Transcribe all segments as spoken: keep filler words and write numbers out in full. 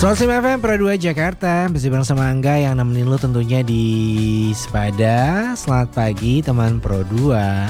seratus lima F M Pro dua Jakarta. Masih bareng sama Angga yang nemenin lu tentunya di Sepada. Selamat pagi teman Pro dua.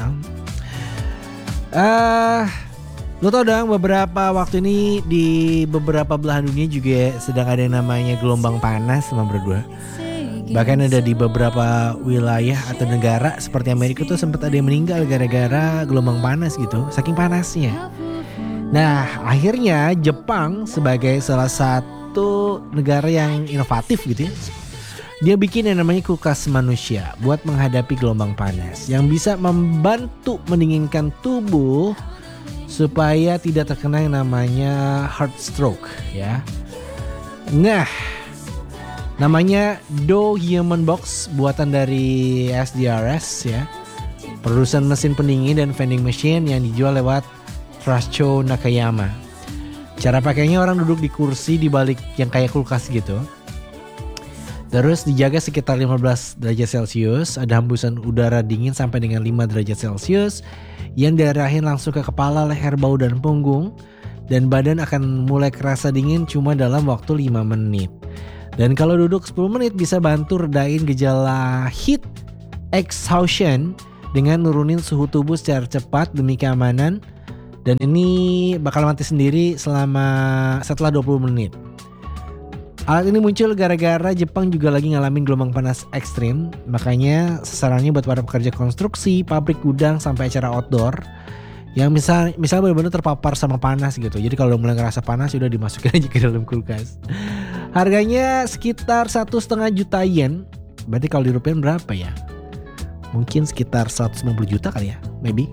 uh, Lu tau dong, beberapa waktu ini di beberapa belahan dunia juga sedang ada yang namanya gelombang panas teman Pro dua. Bahkan ada di beberapa wilayah atau negara seperti Amerika tuh sempat ada yang meninggal gara-gara gelombang panas gitu, saking panasnya. Nah, akhirnya Jepang sebagai salah satu negara yang inovatif gitu ya, dia bikin yang namanya kulkas manusia buat menghadapi gelombang panas yang bisa membantu mendinginkan tubuh supaya tidak terkena yang namanya heart stroke ya. Nah, namanya Do Human Box, buatan dari S D R S ya, produsen mesin pendingin dan vending machine yang dijual lewat Trasho Nakayama. Cara pakainya orang duduk di kursi di balik yang kayak kulkas gitu. Terus dijaga sekitar lima belas derajat Celcius, ada hembusan udara dingin sampai dengan lima derajat Celcius yang diarahin langsung ke kepala, leher, bahu dan punggung, dan badan akan mulai kerasa dingin cuma dalam waktu lima menit. Dan kalau duduk sepuluh menit bisa bantu redain gejala heat exhaustion dengan nurunin suhu tubuh secara cepat demi keamanan. Dan ini bakal mati sendiri selama setelah dua puluh menit. Alat ini muncul gara-gara Jepang juga lagi ngalamin gelombang panas ekstrim. Makanya sasarannya buat para pekerja konstruksi, pabrik, gudang, sampai acara outdoor yang misal misal benar-benar terpapar sama panas gitu. Jadi kalau mulai ngerasa panas udah dimasukin aja ke dalam kulkas. Harganya sekitar satu setengah juta yen. Berarti kalau dirupiahin berapa ya? Mungkin sekitar seratus lima puluh juta kali ya, maybe.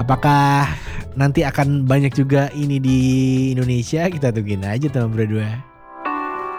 Apakah nanti akan banyak juga ini di Indonesia? Kita tungguin aja teman berdua.